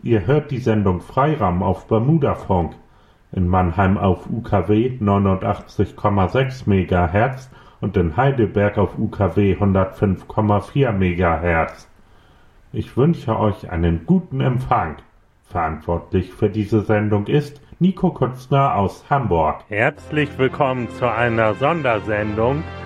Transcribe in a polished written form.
Ihr hört die Sendung Freiraum auf Bermudafunk, in Mannheim auf UKW 89,6 MHz und in Heidelberg auf UKW 105,4 MHz. Ich wünsche euch einen guten Empfang. Verantwortlich für diese Sendung ist Nico Kutzner aus Hamburg. Herzlich willkommen zu einer Sondersendung